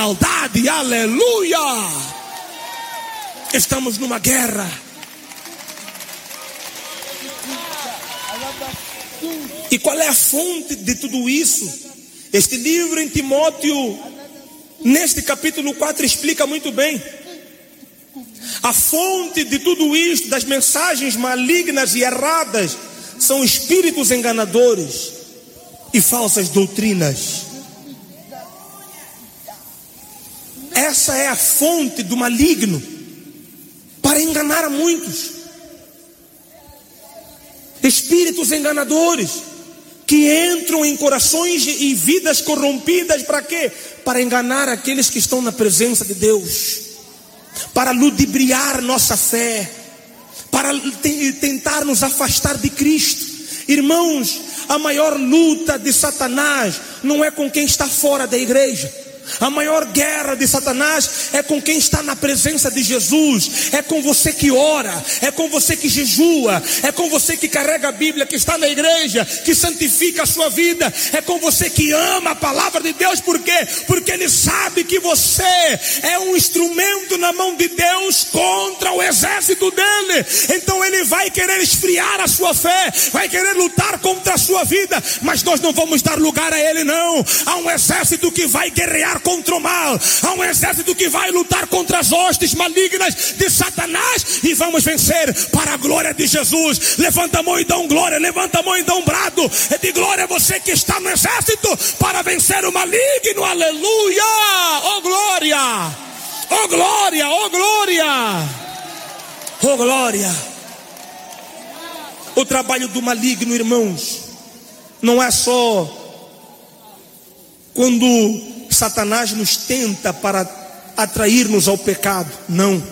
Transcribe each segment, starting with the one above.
maldade, aleluia. Estamos numa guerra. E qual é a fonte de tudo isso? Este livro em Timóteo, neste capítulo 4, explica muito bem. A fonte de tudo isto, das mensagens malignas e erradas, são espíritos enganadores e falsas doutrinas. Essa é a fonte do maligno para enganar a muitos. Espíritos enganadores que entram em corações e vidas corrompidas para quê? Para enganar aqueles que estão na presença de Deus, para ludibriar nossa fé, para tentar nos afastar de Cristo. Irmãos, a maior luta de Satanás não é com quem está fora da igreja. A maior guerra de Satanás é com quem está na presença de Jesus. É com você que ora, é com você que jejua, é com você que carrega a Bíblia, que está na igreja, que santifica a sua vida. É com você que ama a palavra de Deus. Por quê? Porque ele sabe que você é um instrumento na mão de Deus contra o exército dele. Então ele vai querer esfriar a sua fé, vai querer lutar contra a sua vida, mas nós não vamos dar lugar a ele, não. Há um exército que vai guerrear contra o mal, há um exército que vai lutar contra as hostes malignas de Satanás, e vamos vencer para a glória de Jesus. Levanta a mão e dá um glória, levanta a mão e dá um brado de glória a você que está no exército para vencer o maligno, aleluia, oh glória, oh glória, oh glória, oh glória. O trabalho do maligno, irmãos, não é só quando Satanás nos tenta para atrair-nos ao pecado. Não.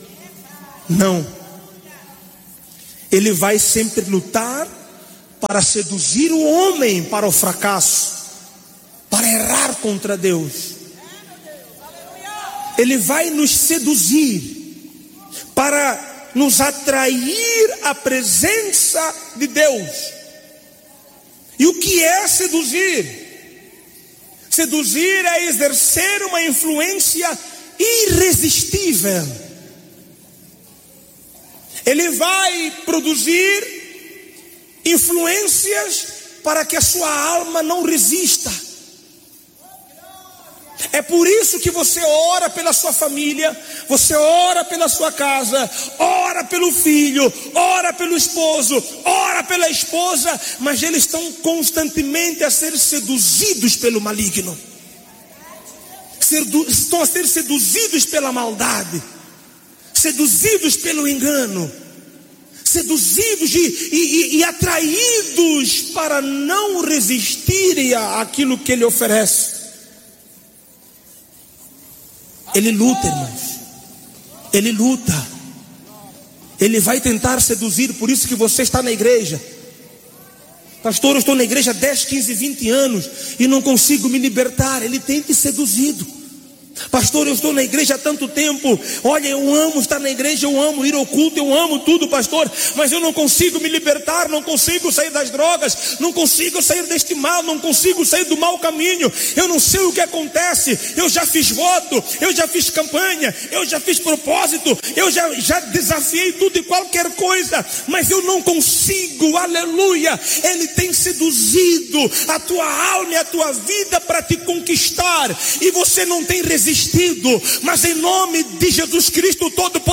Ele vai sempre lutar para seduzir o homem para o fracasso, para errar contra Deus. Ele vai nos seduzir para nos atrair à presença de Deus. E o que é seduzir? Seduzir é exercer uma influência irresistível. Ele vai produzir influências para que a sua alma não resista. É por isso que você ora pela sua família, você ora pela sua casa, ora pelo filho, ora pelo esposo, ora pela esposa, mas eles estão constantemente a ser seduzidos pelo maligno. Estão a ser seduzidos pela maldade, seduzidos pelo engano, seduzidos e atraídos para não resistirem àquilo que ele oferece. Ele luta, irmãos. Ele luta. Ele vai tentar seduzir. Por isso que você está na igreja. Pastor, eu estou na igreja há 10, 15, 20 anos e não consigo me libertar. Ele tem te seduzido. Pastor, eu estou na igreja há tanto tempo. Olha, eu amo estar na igreja, eu amo ir ao culto, eu amo tudo, pastor, mas eu não consigo me libertar, não consigo sair das drogas, não consigo sair deste mal, não consigo sair do mau caminho. Eu não sei o que acontece. Eu já fiz voto, eu já fiz campanha, eu já fiz propósito, eu já desafiei tudo e qualquer coisa, mas eu não consigo, aleluia. Ele tem seduzido a tua alma e a tua vida para te conquistar, e você não tem resistido, mas em nome de Jesus Cristo Todo-Poderoso,